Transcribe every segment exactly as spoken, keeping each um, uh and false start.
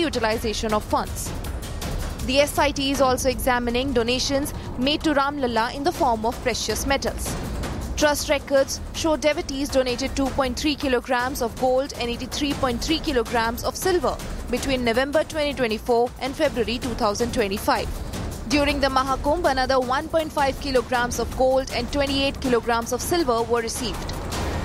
utilization of funds. The S I T is also examining donations made to Ram Lalla in the form of precious metals. Trust records show devotees donated two point three kilograms of gold and eighty-three point three kilograms of silver between November twenty twenty-four and February two thousand twenty-five. During the Mahakumbh, another one point five kilograms of gold and twenty-eight kilograms of silver were received.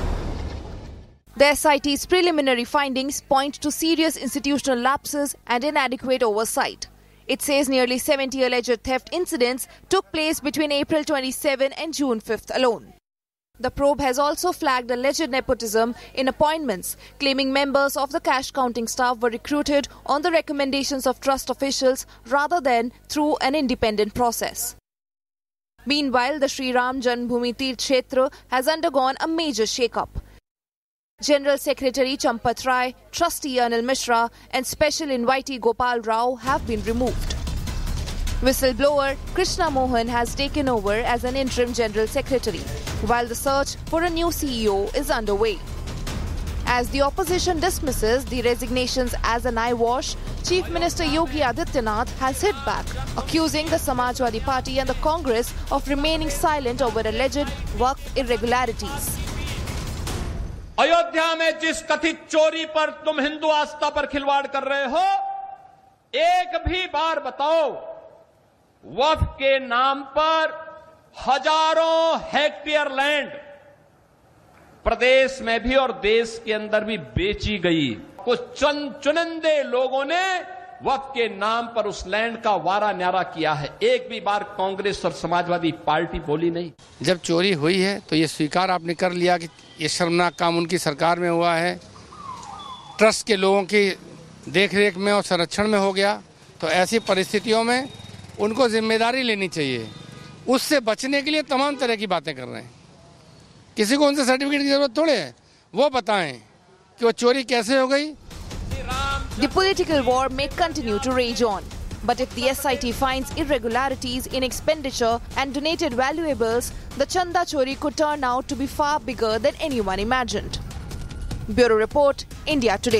The S I T's preliminary findings point to serious institutional lapses and inadequate oversight. It says nearly seventy alleged theft incidents took place between April twenty-seventh and June fifth alone. The probe has also flagged alleged nepotism in appointments, claiming members of the cash counting staff were recruited on the recommendations of trust officials rather than through an independent process. Meanwhile, the Sri Ram Janmabhoomi Tirth Kshetra has undergone a major shake-up. General Secretary Champat Rai, Trustee Anil Mishra and Special Invitee Gopal Rao have been removed. Whistleblower Krishna Mohan has taken over as an interim General Secretary, while the search for a new C E O is underway. As the opposition dismisses the resignations as an eyewash, Chief Minister Yogi Adityanath has hit back, accusing the Samajwadi Party and the Congress of remaining silent over alleged Waqf irregularities. Ayodhya में जिस कथित चोरी पर तुम हिंदू आस्था पर खिलवाड़ कर रहे हो, एक भी बार बताओ वक्फ के नाम पर हजारों हेक्टेयर लैंड प्रदेश में भी और देश के अंदर भी बेची गई। कुछ चंद चुनिंदे लोगों ने वक्फ के नाम पर उस लैंड का वारा न्यारा किया है। एक भी बार कांग्रेस और समाजवादी पार्टी बोली नहीं। जब चोरी हुई है तो ये स्वीकार आपने कर लिया कि ये शर्मनाक काम उनकी सरकार में हुआ है, ट्रस्ट के लोगों की देखरेख में और संरक्षण में हो गया, तो ऐसी परिस्थितियों में उनको जिम्मेदारी लेनी चाहिए। उससे बचने के लिए तमाम तरह की बातें कर रहे हैं। किसी को उनसे सर्टिफिकेट की जरूरत थोड़े है, वो बताएं कि वो चोरी कैसे हो गई। The political war may continue to rage on, but if the S I T finds irregularities in expenditure and donated valuables, the Chanda Chori could turn out to be far bigger than anyone imagined. Bureau Report, India Today.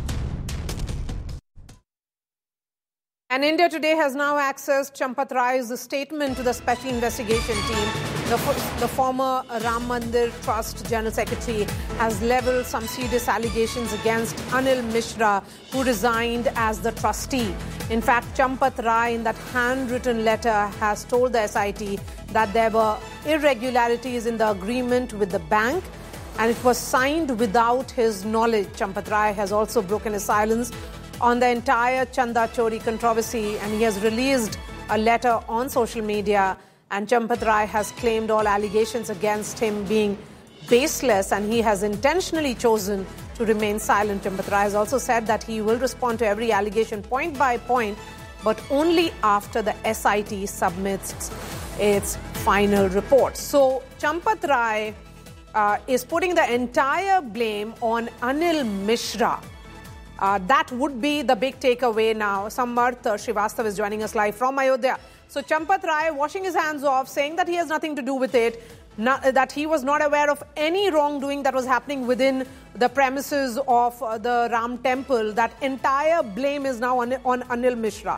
And India Today has now accessed Champat Rai's statement to the Special Investigation Team. The, the former Ram Mandir Trust General Secretary has levelled some serious allegations against Anil Mishra, who resigned as the trustee. In fact, Champat Rai, in that handwritten letter, has told the S I T that there were irregularities in the agreement with the bank and it was signed without his knowledge. Champat Rai has also broken his silence on the entire Chanda Chori controversy, and he has released a letter on social media, and Champat Rai has claimed all allegations against him being baseless, and he has intentionally chosen to remain silent. Champat Rai has also said that he will respond to every allegation point by point, but only after the S I T submits its final report. So Champat Rai uh, is putting the entire blame on Anil Mishra. Uh, that would be the big takeaway now. Samarth Srivastava is joining us live from Ayodhya. So Champat Rai washing his hands off, saying that he has nothing to do with it, not, that he was not aware of any wrongdoing that was happening within the premises of uh, the Ram temple. That entire blame is now on, on Anil Mishra.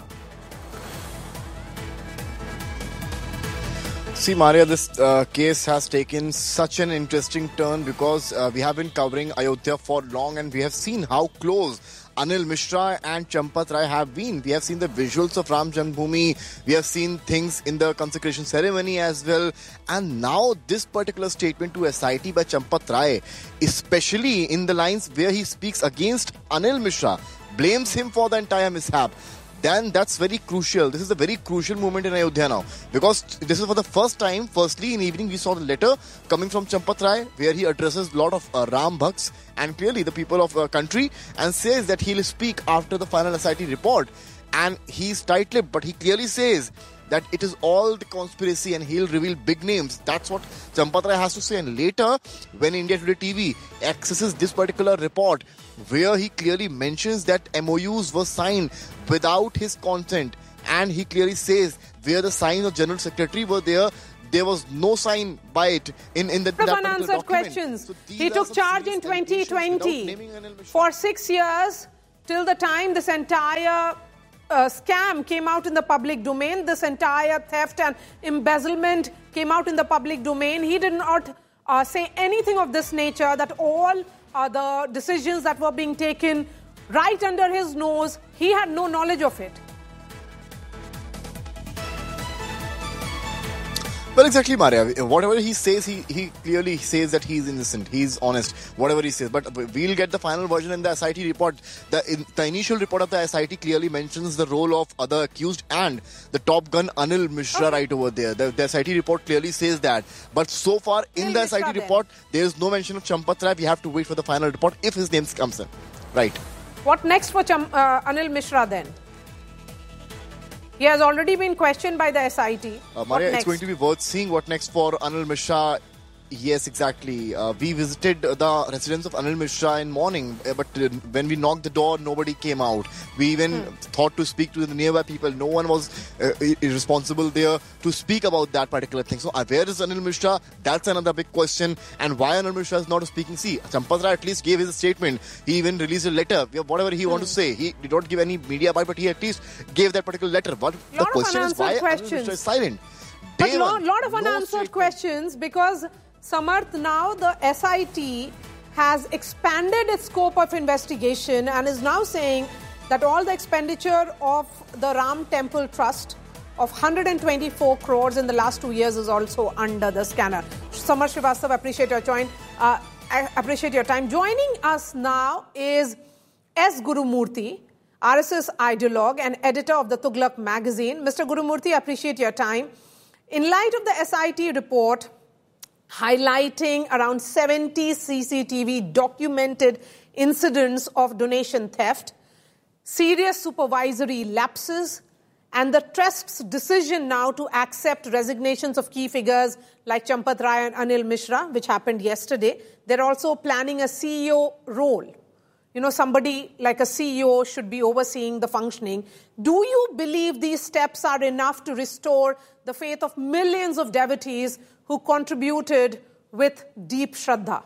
See, Maria, this uh, case has taken such an interesting turn because uh, we have been covering Ayodhya for long and we have seen how close Anil Mishra and Champat Rai have been. We have seen the visuals of Ram Janmabhoomi. We have seen things in the consecration ceremony as well. And now this particular statement to S I T by Champat Rai, especially in the lines where he speaks against Anil Mishra, blames him for the entire mishap. Then that's very crucial. This is a very crucial moment in Ayodhya now. Because this is for the first time, firstly in evening we saw the letter coming from Champat Rai where he addresses a lot of uh, Ram Bhakts and clearly the people of the country and says that he'll speak after the final S I T report. And he's tight-lipped, but he clearly says that it is all the conspiracy and he'll reveal big names. That's what Champat Rai has to say. And later, when India Today T V accesses this particular report, where he clearly mentions that M O Us were signed without his consent, and he clearly says where the signs of General Secretary were there, there was no sign by it in, in the, that particular unanswered document. questions. So he took charge in twenty twenty. For six years, till the time this entire uh, scam came out in the public domain, this entire theft and embezzlement came out in the public domain, he did not uh, say anything of this nature, that all uh, the decisions that were being taken right under his nose, he had no knowledge of it. Well, exactly, Maria. Whatever he says, he, he clearly says that he's innocent. He's honest, whatever he says. But we'll get the final version in the S I T report. The, in, the initial report of the S I T clearly mentions the role of other accused and the top gun Anil Mishra right over there. The, the S I T report clearly says that. But so far, in Anil the Mishra S I T there. report, there is no mention of Champat Rai. We have to wait for the final report if his name comes in. Right. What next for Cham- uh, Anil Mishra then? He has already been questioned by the S I T. Uh, Maria, it's going to be worth seeing what next for Anil Mishra. Yes, exactly. Uh, we visited the residence of Anil Mishra in morning, uh, but uh, when we knocked the door, nobody came out. We even hmm. thought to speak to the nearby people. No one was uh, irresponsible there to speak about that particular thing. So, uh, where is Anil Mishra? That's another big question. And why Anil Mishra is not speaking? See, Champat Rai at least gave his statement. He even released a letter. Whatever he hmm. wanted to say, he did not give any media bite, but he at least gave that particular letter. But the question is why questions. Anil Mishra is silent. But a lot, lot of unanswered no questions because Samarth, now the S I T has expanded its scope of investigation and is now saying that all the expenditure of the Ram Temple Trust of one hundred twenty-four crores in the last two years is also under the scanner. Samar Srivastava, appreciate your join. Uh, I appreciate your time. Joining us now is S. Gurumurthy, R S S ideologue and editor of the Tughlaq magazine. Mister Gurumurthy, appreciate your time. In light of the S I T report highlighting around seventy C C T V documented incidents of donation theft, serious supervisory lapses, and the Trust's decision now to accept resignations of key figures like Champat Rai and Anil Mishra, which happened yesterday. They're also planning a C E O role. You know, somebody like a C E O should be overseeing the functioning. Do you believe these steps are enough to restore the faith of millions of devotees who contributed with deep Shraddha?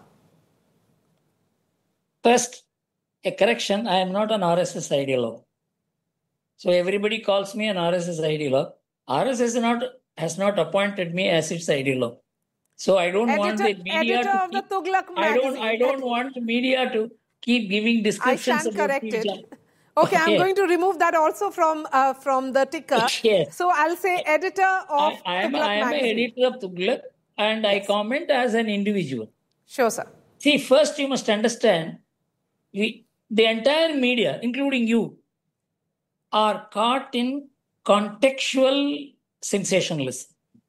First, a correction. I am not an R S S ideologue. So everybody calls me an R S S ideologue. R S S not, has not appointed me as its ideologue. So I don't editor, want the media editor to of keep, the Tughlaq I don't, magazine. I don't want the media to keep giving descriptions. I shan't about correct it. Okay, okay, I'm going to remove that also from uh, from the ticker. Yes. So I'll say editor of I, I am, Tughlaq I am magazine. an editor of Tughlaq and yes. I comment as an individual. Sure, sir. See, first you must understand, we, the entire media, including you, are caught in contextual sensationalism.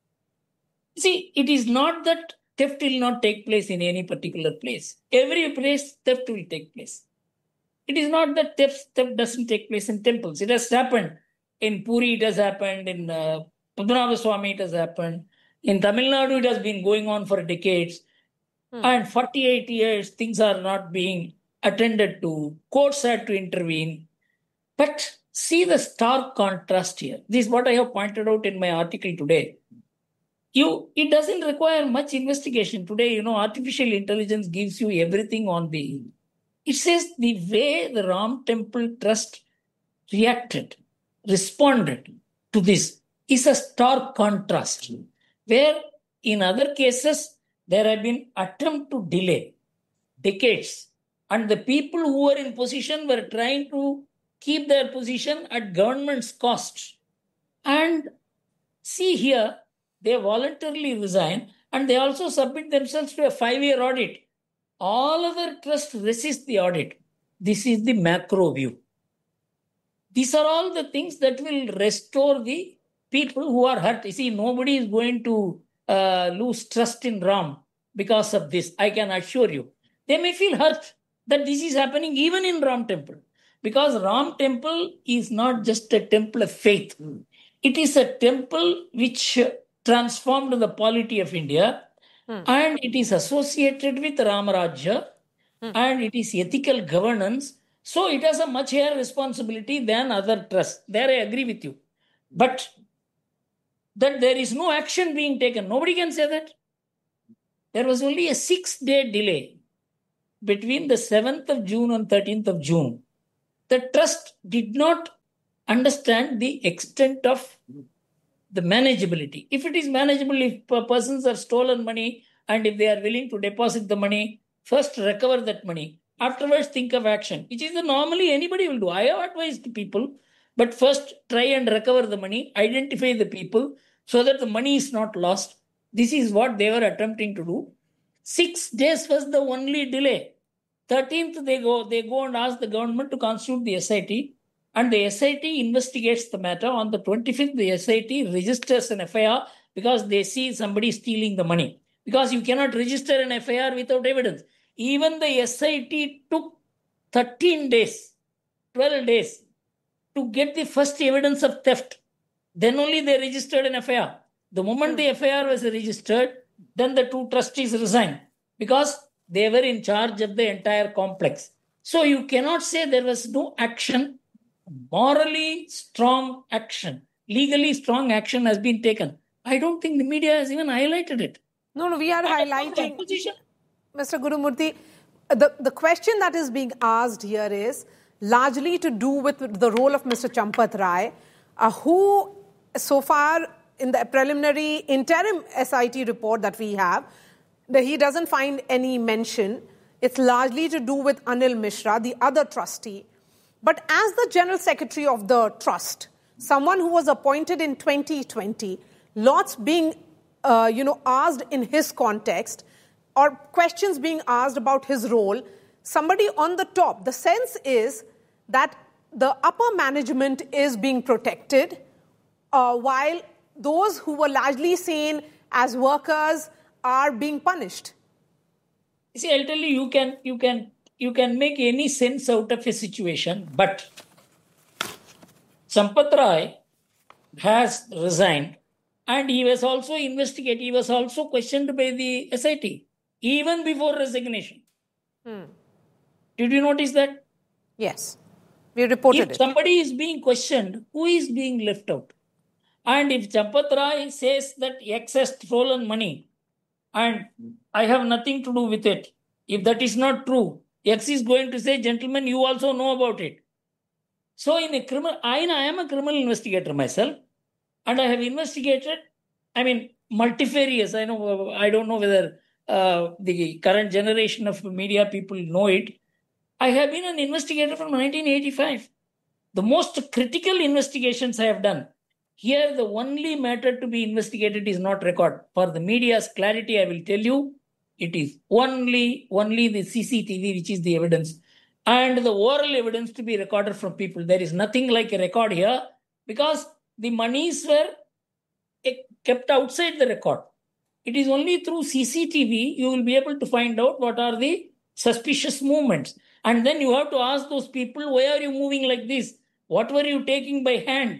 See, it is not that theft will not take place in any particular place. Every place, theft will take place. It is not that theft, theft doesn't take place in temples. It has happened. In Puri, it has happened. In uh, Padmanabha Swami, it has happened. In Tamil Nadu, it has been going on for decades. Hmm. And forty-eight years, things are not being attended to. Courts had to intervene. But see the stark contrast here. This is what I have pointed out in my article today. You, it doesn't require much investigation. Today, you know, artificial intelligence gives you everything on the... It says the way the Ram Temple Trust reacted, responded to this is a stark contrast. Where in other cases, there have been attempt to delay decades. And the people who were in position were trying to keep their position at government's cost. And see here, they voluntarily resign and they also submit themselves to a five-year audit. All other trusts resist the audit. This is the macro view. These are all the things that will restore the people who are hurt. You see, nobody is going to uh, lose trust in Ram because of this. I can assure you. They may feel hurt that this is happening even in Ram Temple. Because Ram Temple is not just a temple of faith. It is a temple which transformed the polity of India, hmm. and it is associated with Ramarajya, hmm. and it is ethical governance. So it has a much higher responsibility than other trusts. There I agree with you. But that there is no action being taken, nobody can say that. There was only a six-day delay between the seventh of June and thirteenth of June. the trust did not understand the extent of the manageability. If it is manageable, if persons have stolen money and if they are willing to deposit the money, first recover that money. Afterwards, think of action, which is the normally anybody will do. I have advised people, but first try and recover the money, identify the people so that the money is not lost. This is what they were attempting to do. Six days was the only delay. thirteenth, they go, they go and ask the government to constitute the S I T, and the S I T investigates the matter. On the twenty-fifth, the S I T registers an F I R because they see somebody stealing the money. Because you cannot register an F I R without evidence. Even the S I T took thirteen days, twelve days to get the first evidence of theft. Then only they registered an F I R. The moment the F I R was registered, then the two trustees resigned because they were in charge of the entire complex. So you cannot say there was no action. Morally strong action, legally strong action has been taken. I don't think the media has even highlighted it. No, no, we are highlighting, Mister Gurumurthy, the, the question that is being asked here is largely to do with the role of Mister Champat Rai, uh, who so far in the preliminary interim S I T report that we have, that he doesn't find any mention. It's largely to do with Anil Mishra, the other trustee. But as the General Secretary of the Trust, someone who was appointed in twenty twenty, lots being uh, you know, asked in his context, or questions being asked about his role, somebody on the top, the sense is that the upper management is being protected, uh, while those who were largely seen as workers are being punished. See, I'll tell you, you can, you can, you can make any sense out of a situation, but Champat Rai has resigned and he was also investigated, he was also questioned by the S I T, even before resignation. Hmm. Did you notice that? Yes, we reported if it. If somebody is being questioned, who is being left out? And if Champat Rai says that X has stolen money and I have nothing to do with it, if that is not true, X is going to say, gentlemen, you also know about it. So in a criminal, I, I am a criminal investigator myself, and I have investigated, I mean, multifarious. I know, I don't know whether uh, the current generation of media people know it. I have been an investigator from nineteen eighty-five. The most critical investigations I have done. Here, the only matter to be investigated is not record. For the media's clarity, I will tell you, it is only, only the C C T V, which is the evidence, and the oral evidence to be recorded from people. There is nothing like a record here because the monies were kept outside the record. It is only through C C T V you will be able to find out what are the suspicious movements. And then you have to ask those people, why are you moving like this? What were you taking by hand?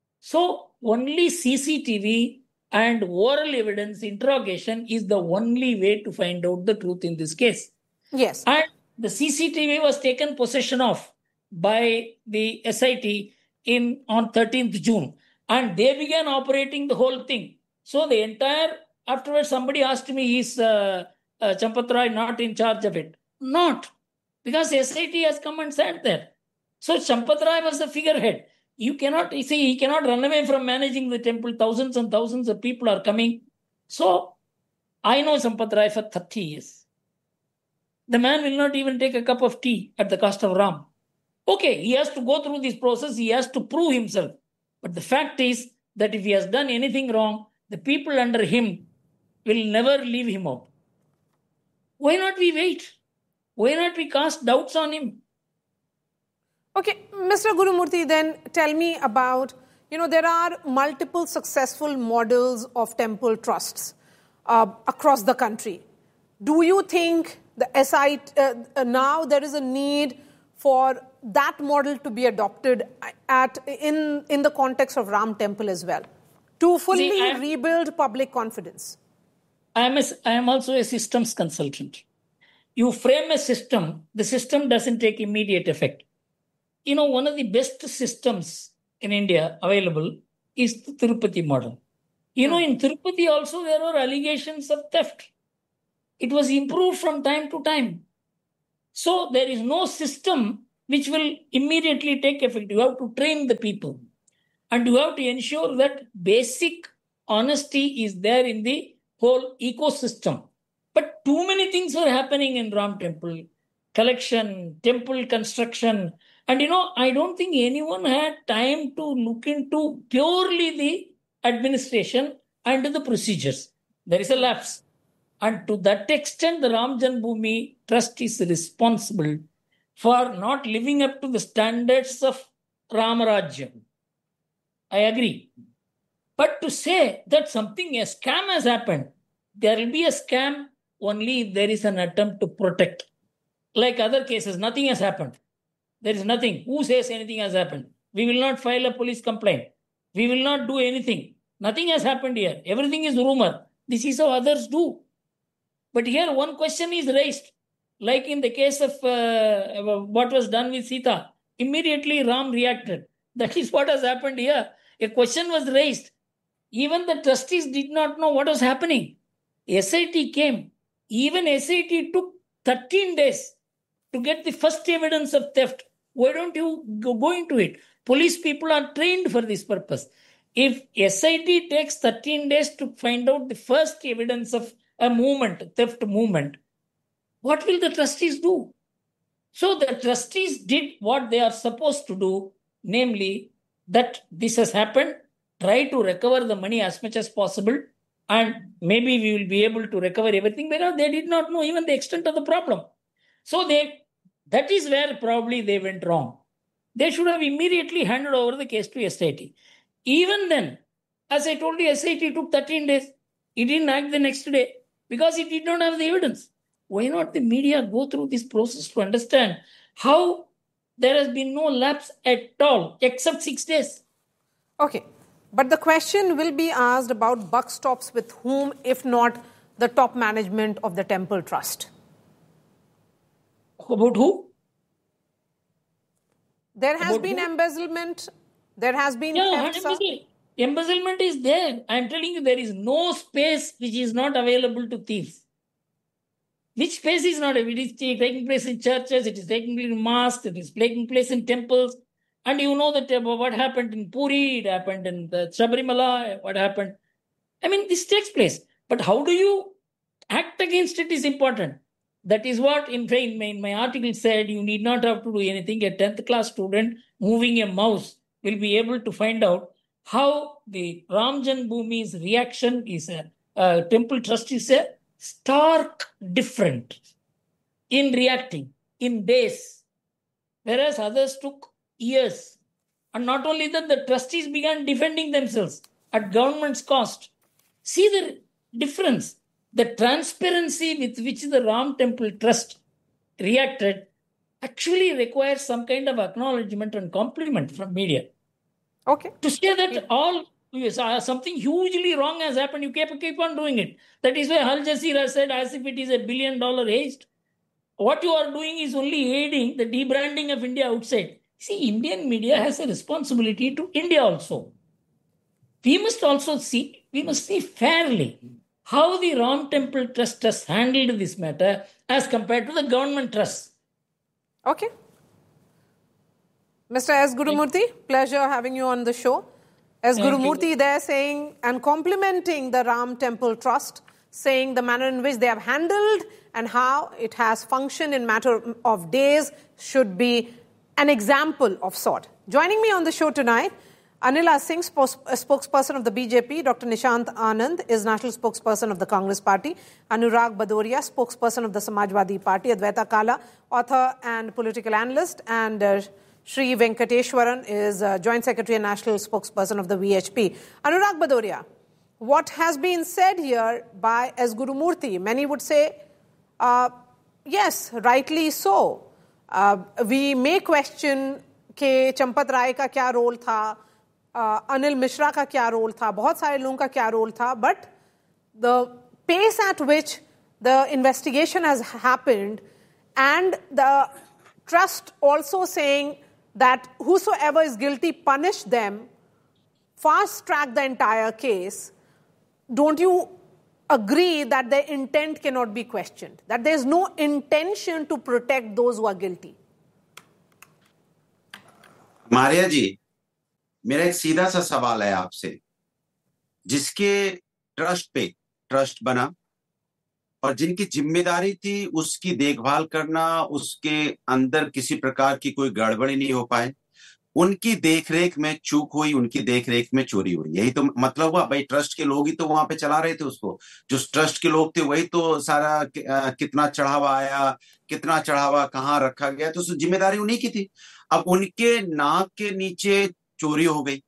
So only C C T V and oral evidence interrogation is the only way to find out the truth in this case. Yes. And the C C T V was taken possession of by the S I T in on thirteenth June. And they began operating the whole thing. So the entire, afterwards somebody asked me, is uh, uh, Champat Rai not in charge of it? Not. Because S I T has come and sat there. So Champat Rai was the figurehead. You cannot, you see, he cannot run away from managing the temple. Thousands and thousands of people are coming. So I know Champat Rai for thirty years. The man will not even take a cup of tea at the cost of Ram. Okay, he has to go through this process. He has to prove himself. But the fact is that if he has done anything wrong, the people under him will never leave him out. Why not we wait? Why not we cast doubts on him? Okay, Mister Gurumurthy, then tell me about, you know, there are multiple successful models of temple trusts uh, across the country. Do you think the S I T, uh, now there is a need for that model to be adopted at in, in the context of Ram Temple as well, to fully See, rebuild public confidence? I am, a, I am also a systems consultant. You frame a system, the system doesn't take immediate effect. You know, one of the best systems in India available is the Tirupati model. You know, in Tirupati also there were allegations of theft. It was improved from time to time. So there is no system which will immediately take effect. You have to train the people. And you have to ensure that basic honesty is there in the whole ecosystem. But too many things were happening in Ram Temple. Collection, temple construction. And you know, I don't think anyone had time to look into purely the administration and the procedures. There is a lapse. And to that extent, the Ram Janmabhoomi Trust is responsible for not living up to the standards of Ramarajyam. I agree. But to say that something, a scam has happened, there will be a scam only if there is an attempt to protect. Like other cases, nothing has happened. There is nothing. Who says anything has happened? We will not file a police complaint. We will not do anything. Nothing has happened here. Everything is rumor. This is how others do. But here one question is raised. Like in the case of uh, what was done with Sita, immediately Ram reacted. That is what has happened here. A question was raised. Even the trustees did not know what was happening. S I T came. Even S I T took thirteen days to get the first evidence of theft. Why don't you go into it? Police people are trained for this purpose. If S I T takes thirteen days to find out the first evidence of a movement, theft movement, what will the trustees do? So the trustees did what they are supposed to do, namely that this has happened, try to recover the money as much as possible, and maybe we will be able to recover everything, whereas they did not know even the extent of the problem. So they that is where probably they went wrong. They should have immediately handed over the case to S I T. Even then, as I told you, S I T took thirteen days. It didn't act the next day because it did not have the evidence. Why not the media go through this process to understand how there has been no lapse at all, except six days? Okay. But the question will be asked about buck stops with whom, if not the top management of the Temple Trust. About who? There has About been who? embezzlement. There has been Yeah, theft. embezzlement. Embezzlement is there. I am telling you, there is no space which is not available to thieves. Which space is not available? It is taking place in churches, it is taking place in mosques, it is taking place in temples. And you know that what happened in Puri, it happened in the Sabrimala, what happened. I mean, this takes place. But how do you act against it is important. That is what in my, in my article said, you need not have to do anything. A tenth class student moving a mouse will be able to find out how the Ram Janmabhoomi's reaction is a uh, temple trust is a stark different in reacting in days, whereas others took years. And not only that, the trustees began defending themselves at government's cost. See the difference. The transparency with which the Ram Temple Trust reacted actually requires some kind of acknowledgement and compliment from media. Okay. To say that all uh, something hugely wrong has happened, you keep, keep on doing it. That is why Al Jazeera said as if it is a billion dollar heist. What you are doing is only aiding the debranding of India outside. See, Indian media has a responsibility to India also. We must also see, we must see fairly how the Ram Temple Trust has handled this matter as compared to the government trust. Okay. Mister S. Gurumurthy, pleasure having you on the show. S. Thank Gurumurthy you. there saying and complimenting the Ram Temple Trust, saying the manner in which they have handled and how it has functioned in matter of days should be an example of sort. Joining me on the show tonight, Anila Singh, spokesperson of the B J P, Doctor Nishant Anand is national spokesperson of the Congress Party, Anurag Bhadoria, spokesperson of the Samajwadi Party, Advaita Kala, author and political analyst, and uh, Sri Venkateshwaran is uh, joint secretary and national spokesperson of the V H P. Anurag Bhadoria, what has been said here by S. Gurumurthy, many would say, uh, yes, rightly so. Uh, we may question कि चंपत राय का क्या role था, uh, Anil Mishra का क्या role था, बहुत सारे लोगों का क्या रोल था, but the pace at which the investigation has happened and the trust also saying that whosoever is guilty, punish them, fast track the entire case, don't you agree that their intent cannot be questioned, that there is no intention to protect those who are guilty? Maria जी, मेरा एक सीधा सा सवाल है आपसे। जिसके trust पे trust बना और जिनकी जिम्मेदारी थी उसकी देखभाल करना, उसके अंदर किसी प्रकार की कोई गड़बड़ी नहीं हो पाए, उनकी देखरेख में चूक हुई, उनकी देखरेख में चोरी हुई, यही तो मतलब हुआ। भाई ट्रस्ट के लोग ही तो वहां पे चला रहे थे उसको, जो ट्रस्ट के लोग थे वही तो सारा आ, कितना चढ़ावा आया, कितना चढ़ावा कहाँ रखा गया, तो जिम्मेदारी उन्हीं की थी। अब उनके नाक के नीचे चोरी हो गई,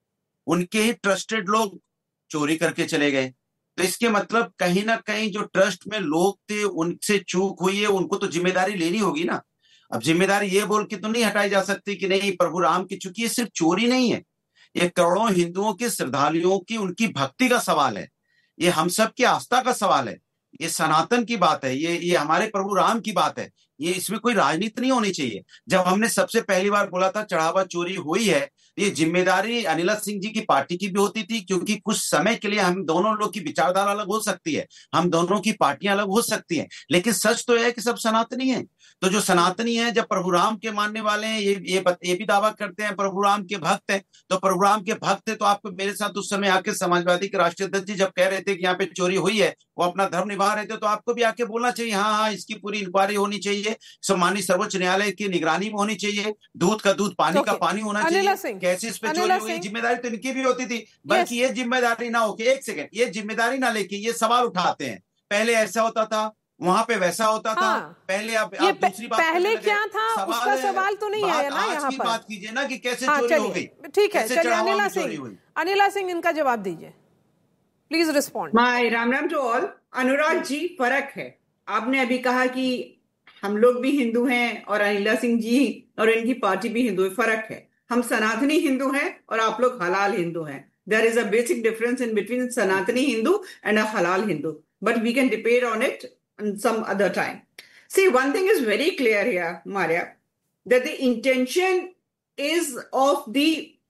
उनके ही ट्रस्टेड लोग चोरी करके चले गए, तो इसके मतलब कहीं ना कहीं जो ट्रस्ट में लोग थे उनसे चूक हुई है, उनको तो जिम्मेदारी लेनी होगी ना। अब जिम्मेदारी ये बोल के तो नहीं हटाई जा सकती कि नहीं प्रभु राम की, चूंकि ये सिर्फ चोरी नहीं है, ये करोड़ों हिंदुओं के श्रद्धालुओं की उनकी भक्ति का सवाल है, ये हम सब की आस्था का सवाल है, ये सनातन की बात है, ये ये हमारे प्रभु राम की बात है, ये इसमें कोई राजनीति नहीं होनी चाहिए। जब हमने सबसे पहली बार बोला था चढ़ावा चोरी हुई है, ये जिम्मेदारी अनिल सिंह जी की पार्टी की भी होती थी, क्योंकि कुछ समय के लिए हम दोनों लोग की विचारधारा अलग हो सकती है, हम दोनों की पार्टियां अलग हो सकती हैं, लेकिन सच तो है कि सब सनातनी हैं। तो जो सनातनी हैं, जब प्रभु राम के मानने वाले हैं, ये ये ये भी दावा करते हैं प्रभु राम के भक्त हैं, तो प्रभु राम के भक्त है तो आपको मेरे साथ उस समय आके समाजवादी के राष्ट्रीय अध्यक्ष जी जब कह रहे थे कि यहाँ पे चोरी हुई है, वो अपना धर्म निभा रहे थे, तो आपको भी आके बोलना चाहिए हाँ हाँ इसकी पूरी इंक्वायरी होनी चाहिए, सम्मानित सर्वोच्च न्यायालय की निगरानी में होनी चाहिए, दूध का दूध पानी okay. का पानी होना चाहिए। कैसे इस पे चोरी हुई, जिम्मेदारी तो इनकी भी होती थी, बल्कि ये जिम्मेदारी ना होके एक सेकंड ये जिम्मेदारी ना लेके ये सवाल उठाते हैं, पहले ऐसा होता था, वहां पे वैसा होता था, हाँ। पहले आप, ये आप दूसरी बात पहले क्या था उसका सवाल तो नहीं आया ना यहाँ पर। बात कीजिए ना कि कैसे हाँ, चोरी हो गई। ठीक है, चलिए अनिला सिंह, अनिला सिंह इनका जवाब दीजिए, please respond. My Ram Ram to all. Anurag ji, फर्क है, आपने अभी कहा कि हम लोग भी हिंदू हैं और अनिला सिंह जी और इनकी पार्टी भी हिंदू है, फर्क है। हम सनातनी हिंदू हैं और आप लोग हलाल हिंदू हैं। There is a basic difference in between सनातनी हिंदू एंड अ हलाल Hindu, but we can debate on it some other time. See, one thing is very clear here, Maria, that the intention is of the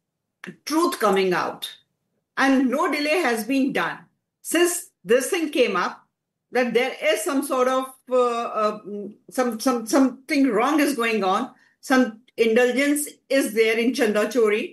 truth coming out, and no delay has been done since this thing came up, that there is some sort of uh, uh, some some something wrong is going on, some indulgence is there in Chanda Chori.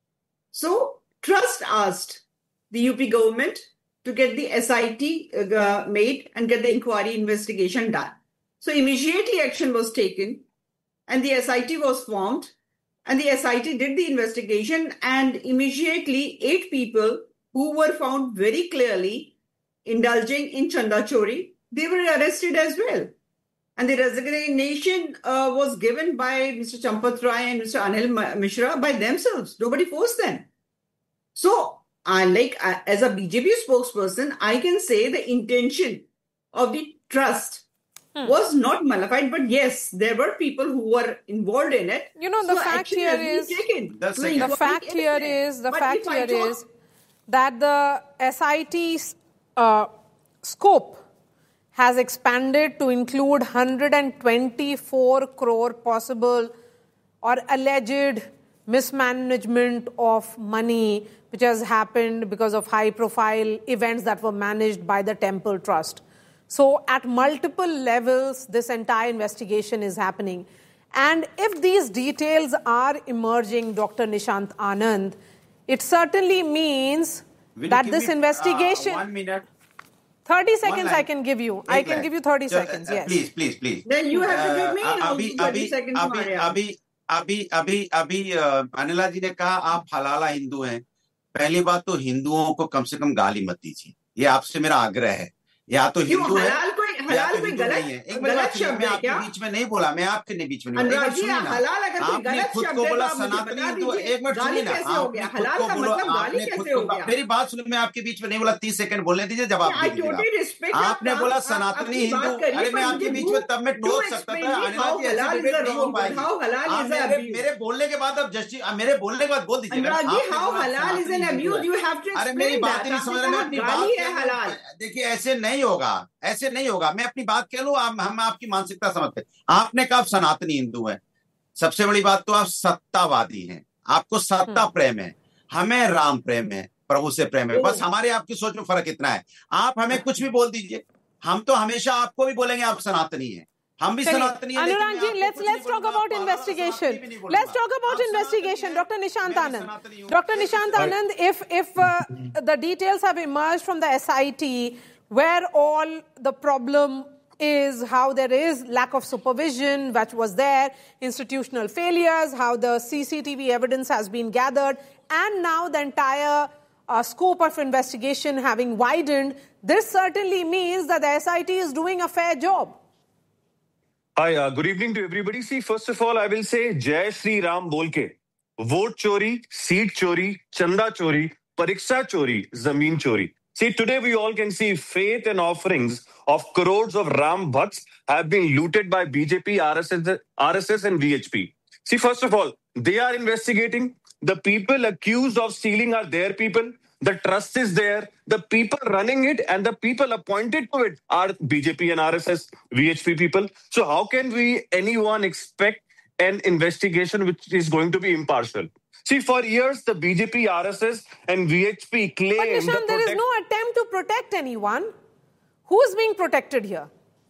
So trust asked the U P government to get the S I T uh, made and get the inquiry investigation done. So immediately action was taken and the S I T was formed and the S I T did the investigation, and immediately eight people who were found very clearly indulging in Chanda Chori, they were arrested as well. And the resignation uh, was given by Mister Champat Rai and Mister Anil Mishra by themselves. Nobody forced them. So I like, uh, as a B J P spokesperson, I can say the intention of the trust hmm. was not nullified, but yes, there were people who were involved in it. You know, the so fact here is, the, the fact here is, the but fact here talk, is that the S I T's uh, scope has expanded to include one hundred twenty-four crore possible or alleged mismanagement of money which has happened because of high-profile events that were managed by the Temple Trust. So at multiple levels, this entire investigation is happening. And if these details are emerging, Doctor Nishant Anand, it certainly means Will that this me, investigation... Uh, one minute. thirty seconds I can give you. I can give you thirty Just, seconds, uh, yes. Please, please, please. Then you have to give me uh, uh, abhi, thirty abhi, seconds, abhi, Maria. Abhi, अभी अभी अभी अनिला जी ने कहा आप हलाला हिंदू हैं। पहली बात तो हिंदुओं को कम से कम गाली मत दीजिए, ये आपसे मेरा आग्रह है। या तो हिंदू है या तो हिंदू नहीं है। एक बात मैं आपके बीच में नहीं बोला, मैं आपके नहीं बीच में नहीं बोला। सुनिए ना, आपने खुद को बोला सनातनी हिंदू। एक मिनट सुनिए ना, आपने खुद को बोला, आपने खुद को, मेरी बात सुनिए, मैं आपके बीच में नहीं बोला। तीस सेकंड बोलने दीजिए, जवाब दीजिएगा। आपने बोला सनातनी हिंदू, अरे मैं आपके बीच में तब मैं टोक सकता था। अनिला जी ऐसे डिबेट नहीं हो पाएगी। मेरे बोलने के बाद अब जस्टिस, मेरे बोलने के बाद बोल दीजिए। अरे मेरी बात नहीं समझ रहे, मैं अपनी बात, देखिए ऐसे नहीं होगा, ऐसे नहीं होगा। मैं अपनी बात कह लूं, हम आपकी मानसिकता समझते। आपने कहा सनातनी हिंदू है, सबसे बड़ी बात तो आप सत्तावादी हैं, आपको सत्ता प्रेम है, हमें राम प्रेम है, प्रभु से प्रेम है। बस हमारे आपकी सोच में फर्क इतना है। आप हमें कुछ भी बोल दीजिए, हम तो हमेशा आपको भी बोलेंगे आप सनातनी हैं। हम भी सनातनी हैं, Anurag ji, let's let's talk about investigation. Let's talk about investigation. Doctor Nishant Anand. Doctor Nishant Anand, if if uh, the details have emerged from the S I T, where all the problem is, how there is lack of supervision, which was there, institutional failures, how the C C T V evidence has been gathered, and now the entire uh, scope of investigation having widened, this certainly means that the S I T is doing a fair job. Hi, uh, good evening to everybody. See, first of all, I will say Jai Shri Ram bolke. Vote chori, seat chori, chanda chori, pariksha chori, zameen chori. See, today we all can see faith and offerings of crores of Ram Bhakts have been looted by B J P, R S S, R S S and V H P. See, first of all, they are investigating. The people accused of stealing are their people. The trust is there. The people running it and the people appointed to it are B J P and R S S, V H P people. So how can we, anyone, expect an investigation which is going to be impartial? See, for years, the B J P, R S S and V H P claim... But Nishant, the there is no attempt to protect anyone. Who is being protected here?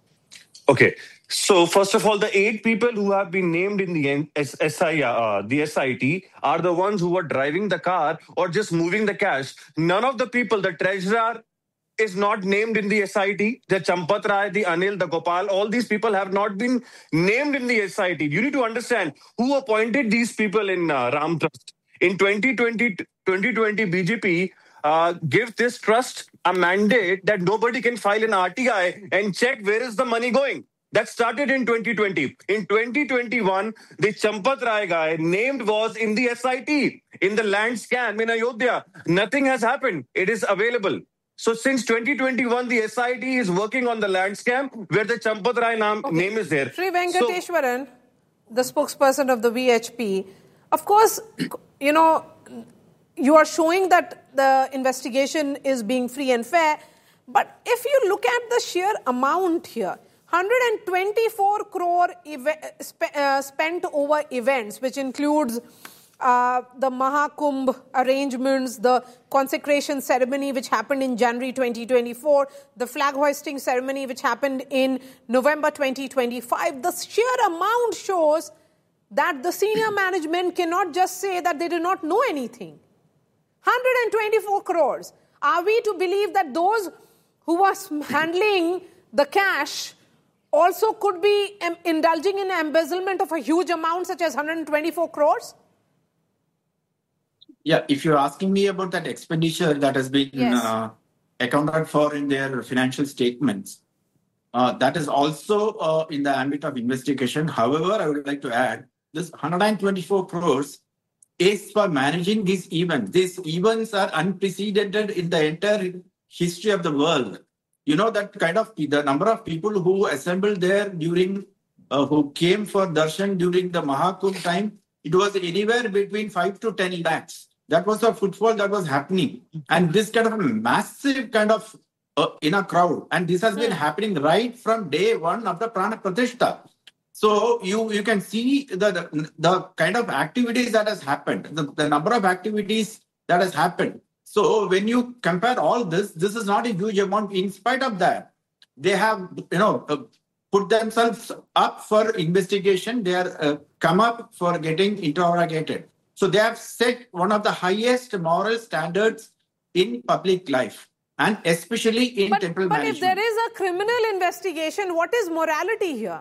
Okay. So, first of all, the eight people who have been named in the S I, uh, the S I T are the ones who were driving the car or just moving the cash. None of the people, the treasurer is not named in the S I T. The Champat Rai, the Anil, the Gopal, all these people have not been named in the S I T. You need to understand who appointed these people in uh, Ram Trust. In twenty twenty, twenty twenty, B J P uh, gave this trust a mandate that nobody can file an R T I and check where is the money going. That started in twenty twenty. In twenty twenty-one, the Champat Rai guy named was in the S I T, in the land scam in Ayodhya. Nothing has happened. It is available. So since twenty twenty-one, the S I T is working on the land scam where the Champat Rai naam, okay. name is there. Sri Venkateshwaran, so, the spokesperson of the V H P, of course, you know, you are showing that the investigation is being free and fair. But if you look at the sheer amount here, one hundred twenty-four crore ev- sp- uh, spent over events, which includes uh, the Mahakumbh arrangements, the consecration ceremony, which happened in January twenty twenty-four, the flag hoisting ceremony, which happened in November twenty twenty-five. The sheer amount shows that the senior management cannot just say that they do not know anything. one hundred twenty-four crores. Are we to believe that those who were handling the cash also could be um, indulging in embezzlement of a huge amount such as one hundred twenty-four crores? Yeah, if you're asking me about that expenditure that has been yes. uh, accounted for in their financial statements, uh, that is also uh, in the ambit of investigation. However, I would like to add, this one hundred twenty-four crores is for managing these events. These events are unprecedented in the entire history of the world. You know, that kind of the number of people who assembled there during, uh, who came for darshan during the Mahakumbh time, it was anywhere between five to ten lakhs. That was the footfall that was happening. And this kind of a massive kind of uh, in a crowd. And this has been happening right from day one of the Prana Pratishta. So you, you can see the, the, the kind of activities that has happened, the, the number of activities that has happened. So when you compare all this, this is not a huge amount. In spite of that, they have, you know, uh, put themselves up for investigation. They are uh, come up for getting interrogated. So they have set one of the highest moral standards in public life, and especially in but, temple but management. But if there is a criminal investigation, what is morality here?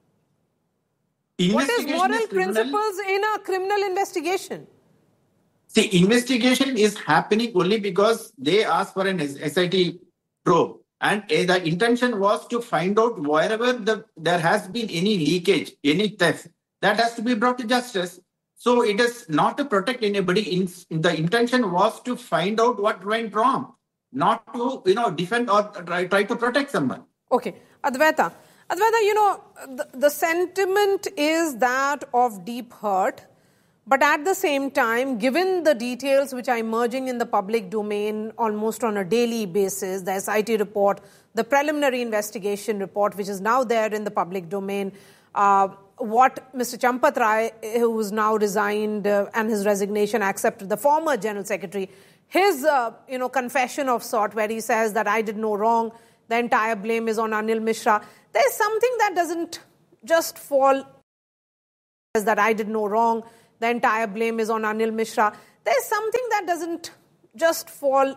What is moral is principles in a criminal investigation? See, investigation is happening only because they asked for an S I T probe. And uh, the intention was to find out wherever the, there has been any leakage, any theft, that has to be brought to justice. So it is not to protect anybody. In, the intention was to find out what went wrong, not to, you know, defend or try, try to protect someone. Okay. Advaita. Advaita, you know, the, the sentiment is that of deep hurt. But at the same time, given the details which are emerging in the public domain almost on a daily basis, the S I T report, the preliminary investigation report, which is now there in the public domain, uh, what Mister Champat Rai, who is now resigned uh, and his resignation accepted, the former General Secretary, his uh, you know confession of sort where he says that I did no wrong, the entire blame is on Anil Mishra. There is something that doesn't just fall that I did no wrong, the entire blame is on Anil Mishra. There's something that doesn't just fall.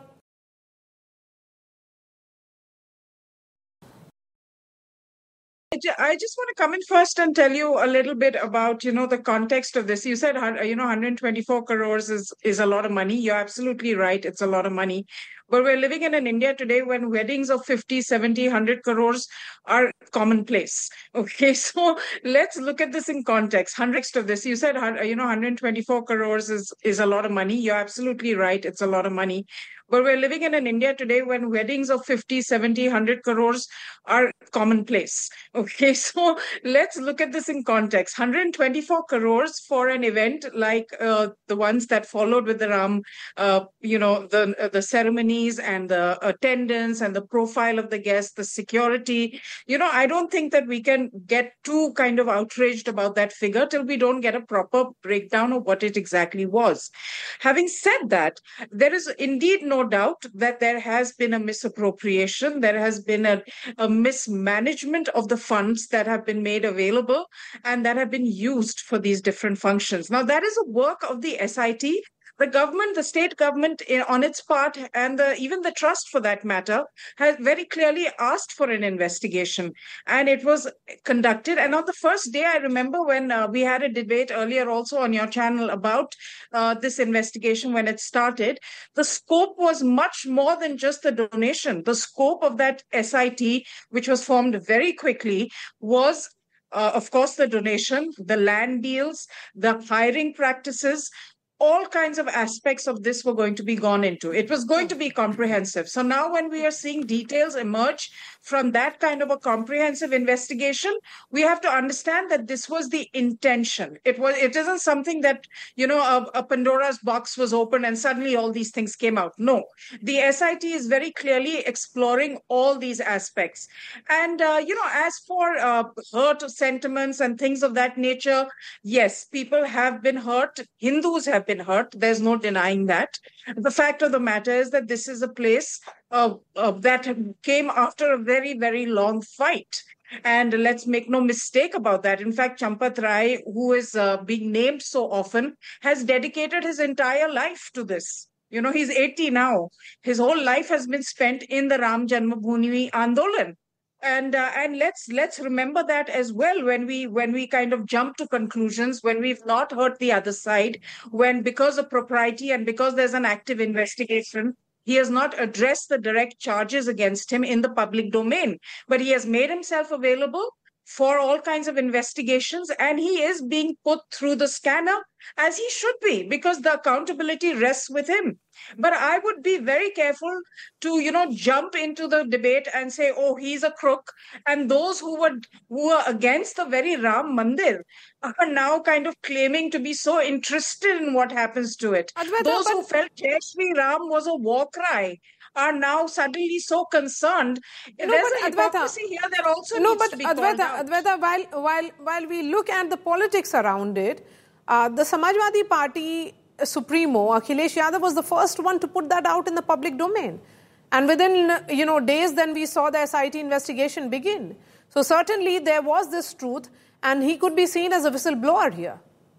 I just want to come in first and tell you a little bit about, you know, the context of this. You said, you know, one hundred twenty-four crores is, is a lot of money. You're absolutely right. It's a lot of money. But we're living in an India today when weddings of fifty, seventy, one hundred crores are commonplace. Okay, so let's look at this in context. Context of this. You said, you know, one hundred twenty-four crores is, is a lot of money. You're absolutely right. It's a lot of money. But we're living in an India today when weddings of fifty, seventy, one hundred crores are commonplace. Okay, so let's look at this in context. one hundred twenty-four crores for an event like uh, the ones that followed with the Ram, uh, you know, the uh, the ceremonies and the attendance and the profile of the guests, the security. You know, I don't think that we can get too kind of outraged about that figure till we don't get a proper breakdown of what it exactly was. Having said that, there is indeed no doubt that there has been a misappropriation. There has been a, a mismanagement of the funds that have been made available and that have been used for these different functions. Now, that is a work of the S I T. The government, the state government on its part, and the, even the trust for that matter, has very clearly asked for an investigation. And it was conducted. And on the first day, I remember when uh, we had a debate earlier also on your channel about uh, this investigation when it started, the scope was much more than just the donation. The scope of that S I T, which was formed very quickly, was uh, of course, the donation, the land deals, the hiring practices. All kinds of aspects of this were going to be gone into. It was going to be comprehensive. So now when we are seeing details emerge from that kind of a comprehensive investigation, we have to understand that this was the intention. It was. It isn't something that, you know, a, a Pandora's box was opened and suddenly all these things came out. No, the S I T is very clearly exploring all these aspects. And, uh, you know, as for uh, hurt sentiments and things of that nature, yes, people have been hurt. Hindus have been hurt. There's no denying that. The fact of the matter is that this is a place uh, uh, that came after a very, very long fight. And let's make no mistake about that. In fact, Champat Rai, who is uh, being named so often, has dedicated his entire life to this. You know, he's eighty now. His whole life has been spent in the Ram Janmabhoomi Andolan. And uh, and let's let's remember that as well when we when we kind of jump to conclusions, when we've not heard the other side, when because of propriety and because there's an active investigation, he has not addressed the direct charges against him in the public domain, but he has made himself available for all kinds of investigations, and he is being put through the scanner as he should be, because the accountability rests with him. But I would be very careful to, you know, jump into the debate and say, oh, he's a crook. And those who were who are against the very Ram Mandir are now kind of claiming to be so interested in what happens to it. Advaita, those but... who felt Jai Shri Ram was a war cry are now suddenly so concerned. No, There's but a hypocrisy Advaita, here that also no, needs but to be Advaita, called out. Advaita, while, while, while we look at the politics around it, uh, the Samajwadi Party Supremo, Akhilesh Yadav, was the first one to put that out in the public domain. And within, you know, days, then we saw the S I T investigation begin. So certainly there was this truth, and he could be seen as a whistleblower here.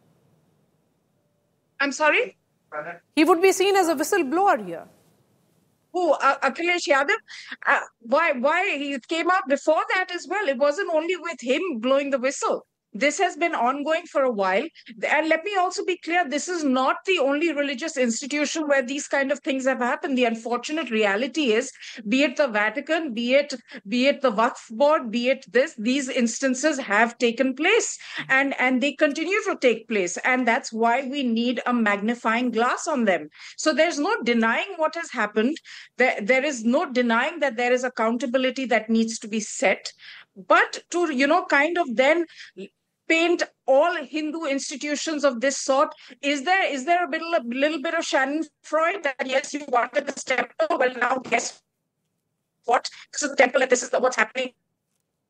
I'm sorry? He would be seen as a whistleblower here. Who, uh, Akhilesh Yadav? Uh, why, why? He came out before that as well. It wasn't only with him blowing the whistle. This has been ongoing for a while. And let me also be clear, this is not the only religious institution where these kind of things have happened. The unfortunate reality is, be it the Vatican, be it be it the Waqf board, be it this, these instances have taken place. And, and they continue to take place. And that's why we need a magnifying glass on them. So there's no denying what has happened. There, there is no denying that there is accountability that needs to be set. But to, you know, kind of then paint all Hindu institutions of this sort, is there is there a little, a little bit of Schadenfreude that, yes, you wanted this temple, well, now guess what? This is the temple and this is the, what's happening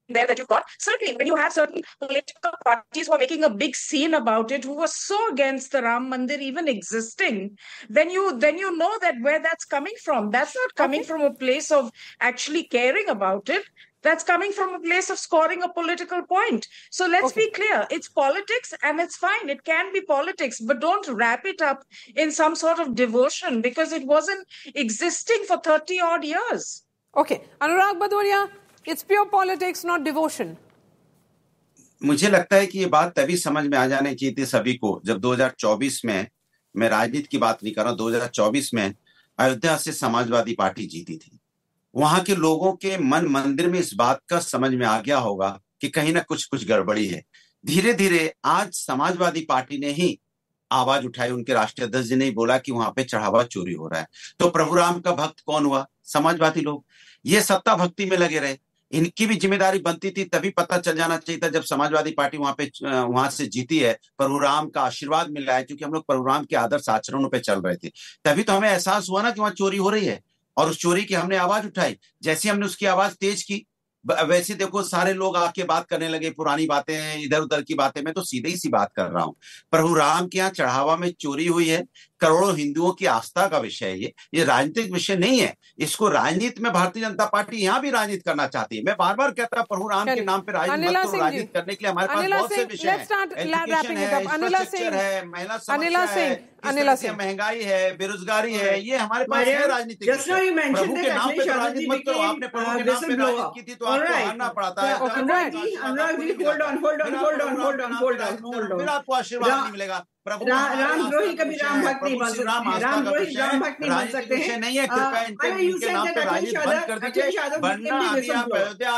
there that you've got. Certainly, when you have certain political parties who are making a big scene about it, who were so against the Ram Mandir even existing, then you then you know that where that's coming from. That's not coming Okay. from a place of actually caring about it. That's coming from a place of scoring a political point. So let's Okay. be clear. It's politics and it's fine. It can be politics, but don't wrap it up in some sort of devotion because it wasn't existing for thirty odd years. Okay. Anurag Bhadoria, it's pure politics, not devotion. मुझे लगता है कि ये बात तभी समझ में आ जानी चाहिए थी सभी को जब दो हज़ार चौबीस में, मैं राजनीति की बात नहीं कर रहा हूं, दो हज़ार चौबीस में अयोध्या से समाजवादी पार्टी जीती थी। वहां के लोगों के मन मंदिर में इस बात का समझ में आ गया होगा कि कहीं ना कुछ कुछ गड़बड़ी है। धीरे धीरे आज समाजवादी पार्टी ने ही आवाज उठाई, उनके राष्ट्रीय अध्यक्ष जी ने ही बोला कि वहां पे चढ़ावा चोरी हो रहा है। तो प्रभु राम का भक्त कौन हुआ? समाजवादी लोग। ये सत्ता भक्ति में लगे रहे। इनकी भी जिम्मेदारी बनती थी, तभी पता चल जाना चाहिए था जब समाजवादी पार्टी वहां पे वहां से जीती है, प्रभु राम का आशीर्वाद मिल रहा है, क्योंकि हम लोग प्रभु राम के आदर्श आचरणों पे चल रहे थे। तभी तो हमें एहसास हुआ ना कि वहां चोरी हो रही है और उस चोरी की हमने आवाज उठाई। जैसे हमने उसकी आवाज तेज की, वैसे देखो सारे लोग आके बात करने लगे, पुरानी बातें, इधर उधर की बातें। मैं तो सीधे ही सी बात कर रहा हूं, प्रभु राम के यहाँ चढ़ावा में चोरी हुई है। करोड़ों हिंदुओं की आस्था का विषय है ये ये राजनीतिक विषय नहीं है। इसको राजनीति में भारतीय जनता पार्टी यहाँ भी राजनीति करना चाहती है। मैं बार बार कहता हूँ प्रभु राम के नाम पे राजनीति मत करो। राजनीति करने के लिए हमारे पास बहुत से विषय हैं। एजुकेशन है, इंफ्रास्ट्रक्चर है, महिला समस्या है, किस तरह महंगाई है, बेरोजगारी है, ये हमारे पास है राजनीतिक विषय। प्रभु के नाम पे तो राजनीति मत करो। आपने प्रभु के नाम पे राजनीति की थी तो आपको हारना पड़ता है। फिर आपको आशीर्वाद नहीं मिलेगा। रामद्रोही कभी राम भक्त नहीं बन सकते, रामद्रोही राम भक्त नहीं बन सकते हैं। नहीं है, कृपया इनके नाम पे राजनीति बंद कर दीजिए, वरना अभी आप Ayodhya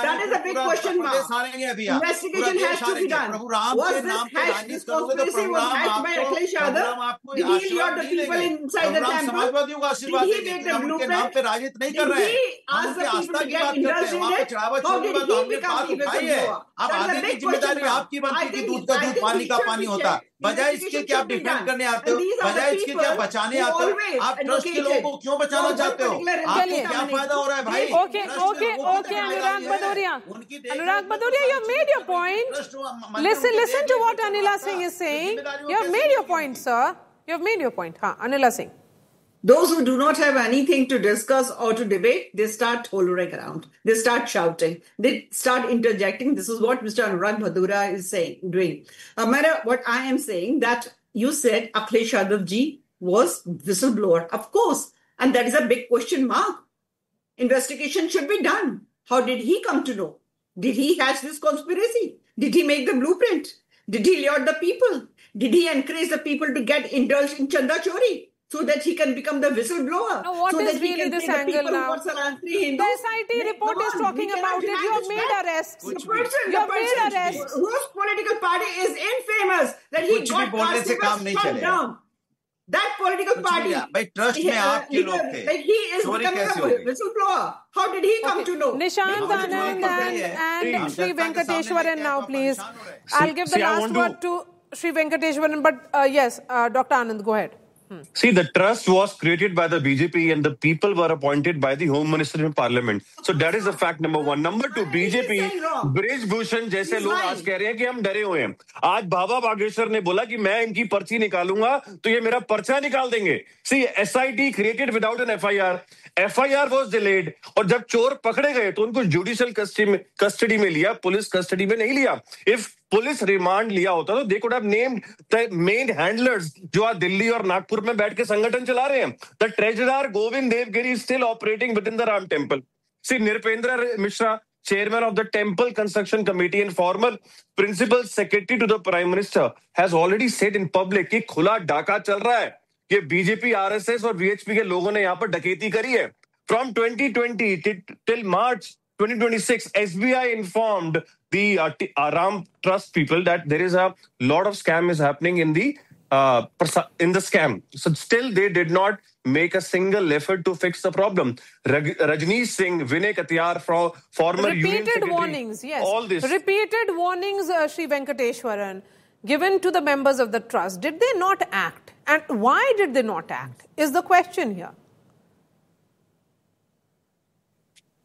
Investigation has to be done. Was this hash, this conspiracy was hatched by Akhilesh Yadav? Did he lure the people inside the temple? Did he make the blueprint? Did he ask the people to get indulged in it? How did he become the whistleblower? अब आगे की जिम्मेदारी आपकी बनती थी, दूध का दूध पानी का पानी होता। बजाय इसके कि आप डिफेंड करने आते हो, बजाय इसके कि आप बचाने आते हो, आप ट्रस्ट के लोगों को क्यों बचाना चाहते हो? आपको क्या फायदा हो रहा है भाई? Okay, okay, okay, Anurag Bhadoria. Anurag Bhadoria, you have made your point. Listen, listen to what Anila Singh is saying. You have made your point, sir. You have made your point. Huh, Anila Singh. Those who do not have anything to discuss or to debate, they start hollering around. They start shouting. They start interjecting. This is what Mister Anurag Bhadoria is saying, doing. No matter what I am saying, that you said Akhilesh Yadav ji was whistleblower. Of course. And that is a big question mark. Investigation should be done. How did he come to know? Did he hatch this conspiracy? Did he make the blueprint? Did he lure the people? Did he encourage the people to get indulged in Chanda Chori? So that he can become the whistleblower. Now, what so is that he really can this say angle the now? Hindus, the S I T report is on, talking about it. You have made arrests. The person, you the have made person arrests. whose political party is infamous that he कुछ got भी बोलने से काम नहीं shut चलेगा। down. That political party, भाई trust में आपके लोग थे, like he is becoming a whistleblower. How did he come okay. to know? Nishant Anand and, and Sri Venkateshwaran now, please. I'll give the See, last word to Sri Venkateshwaran, but uh, yes, uh, Doctor Anand, go ahead. Hmm. See, the trust was created by the B J P and the people were appointed by the Home Minister in Parliament. So that is a fact number one. Number two, B J P, Brij Bhushan जैसे लोग आज कह रहे हैं कि हम डरे हुए हैं। आज बाबा बागेश्वर ने बोला कि मैं इनकी पर्ची निकालूंगा तो ये मेरा पर्चा निकाल देंगे। See, S I T created without an F I R. F I R was delayed और जब चोर पकड़े गए तो उनको जुडिशियल कस्टडी में कस्टडी में लिया, पुलिस कस्टडी में नहीं लिया। If पुलिस रिमांड लिया होता तो they could have named the main handlers जो आज दिल्ली और नागपुर में बैठ के संगठन चला रहे हैं। The treasurer Govind Devgiri is still operating with in the Ram temple. C Nripendra Mishra, chairman of the temple construction committee and former principal secretary to the prime minister, has already said in public कि खुला डाका चल रहा है, ये बीजेपी, आरएसएस और VHP के लोगों ने यहाँ पर डकैती करी है। From twenty twenty till March twenty twenty-six, S B I informed the uh, uh, Ram Trust people that there is a lot of scam is happening in the uh, in the scam. So still they did not make a single effort to fix the problem. Raj- Rajneesh Singh, Vinay Katiyar, from former Union Repeated Secretary, warnings, yes. all this. Repeated warnings, uh, Sri Venkateshwaran, given to the members of the trust. Did they not act? And why did they not act? Is the question here.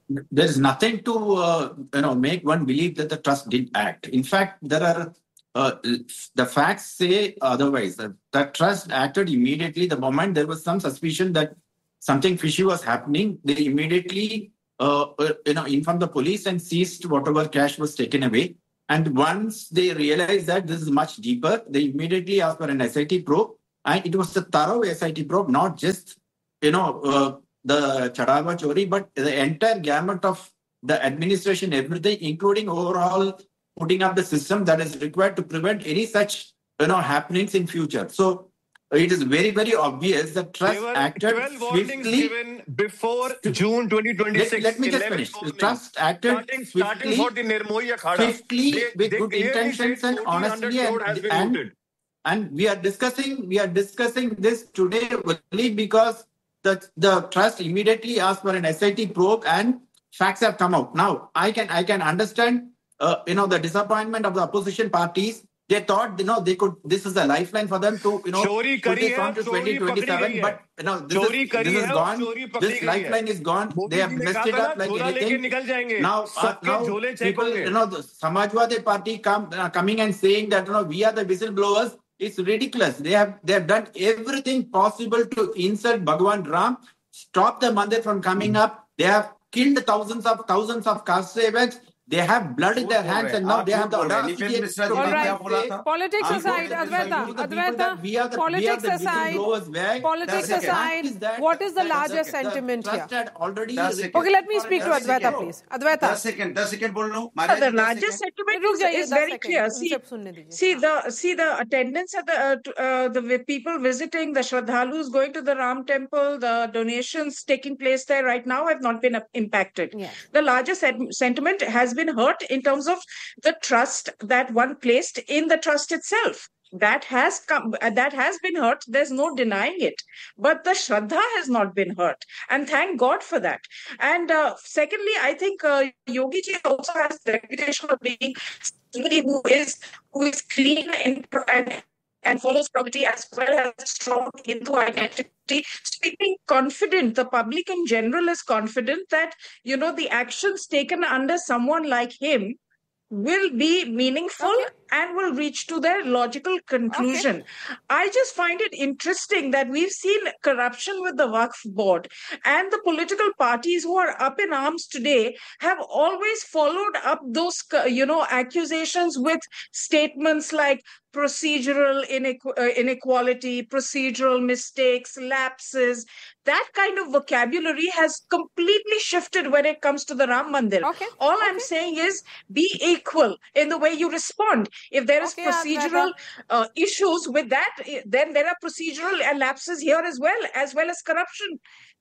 there is nothing to uh, you know make one believe that the trust did act. In fact, there are uh, the facts say otherwise. That the trust acted immediately the moment there was some suspicion that something fishy was happening. They immediately uh, you know informed the police and seized whatever cash was taken away. And once they realized that this is much deeper, they immediately asked for an S I T probe. And it was a thorough S I T probe, not just, you know, uh, the Chadawa Chori, but the entire gamut of the administration, everything, including overall putting up the system that is required to prevent any such, you know, happenings in future. So it is very, very obvious that trust There were acted twelve warnings swiftly. given before June twenty twenty-six. Let, let me just finish. The trust acted starting, swiftly, starting for the Nirmohi Akhada. swiftly They, with they good clearly intentions said and honestly, fourteen hundred crore has and, been and, looted. and we are discussing we are discussing this today only because the the trust immediately asked for an S I T probe and facts have come out. Now I can I can understand uh, you know the disappointment of the opposition parties. They thought, you know, they could. This is a lifeline for them to, you know, Chori put kari this hai, on to chori twenty twenty-seven. pakdi But you know, this Chori is, kari this is hai, gone. chori pakdi This gayi lifeline hai. is gone. Modi They have ji ne messed kaha it tha up na, like jhola leke anything. nikal jayenge. Now, uh, Sabke now jhole check people, honge. you know, the Samajwadi Party come uh, coming and saying that, you know, we are the whistleblowers. It's ridiculous. They have they have done everything possible to insult Bhagwan Ram, stop the mandir from coming up. They have killed thousands of thousands of caste sevaks. They have blood in their hands, and now they have the audacity to All right. say, Politics I'm aside, going to Advaita, tell the people that we are Advaita, the- we are politics the aside, whistleblowers where politics the aside, fact is that- what is the that larger the sentiment here? trust had already Okay, let me speak to Advaita, please. Advaita. दस second दस second बोल रहा हूँ Uh, Maharaj the जी, दस largest second. sentiment रुक is, जाइए is दस very second, clear. उनसे See, सुनने दीजिए। see the see the attendance at the uh, t- uh, the vi- people visiting the Shraddhalus going to the Ram temple, the donations taking place there right now have not been uh, impacted. Yes. The largest sen- sentiment has been hurt in terms of the trust that one placed in the trust itself. That has come, uh, that has been hurt. There's no denying it. But the Shraddha has not been hurt, and thank God for that. And uh, secondly, I think uh, Yogi ji also has the reputation of being somebody who is who is clean and and, and follows probity as well as a strong Hindu identity. Speaking confident, the public in general is confident that you know the actions taken under someone like him will be meaningful Okay. and will reach to their logical conclusion. I just find it interesting that we've seen corruption with the Waqf board, and the political parties who are up in arms today have always followed up those, you know, accusations with statements like procedural inequ- uh, inequality, procedural mistakes, lapses. That kind of vocabulary has completely shifted when it comes to the Ram Mandir. Okay. All I'm saying is be equal in the way you respond. If there is Okay, procedural uh, issues with that, eh, then there are procedural lapses here as well, as well as corruption.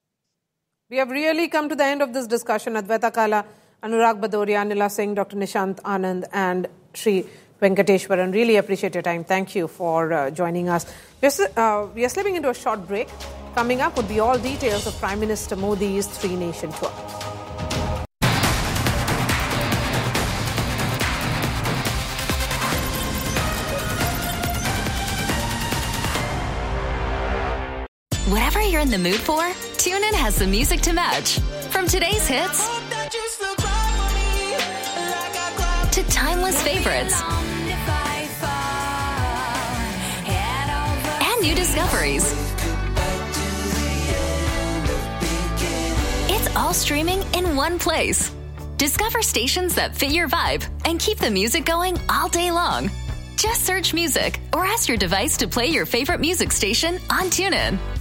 We have really come to the end of this discussion. Advaita Kala, Anurag Bhadoria, Anila Singh, Doctor Nishant Anand, and Sri Venkateshwaran. Really appreciate your time. Thank you for uh, joining us. We're, uh, we are slipping into a short break. Coming up would be all details of Prime Minister Modi's three-nation tour. Whatever you're in the mood for, TuneIn has the music to match. From today's hits to timeless favorites and new discoveries. It's all streaming in one place. Discover stations that fit your vibe and keep the music going all day long. Just search music or ask your device to play your favorite music station on TuneIn.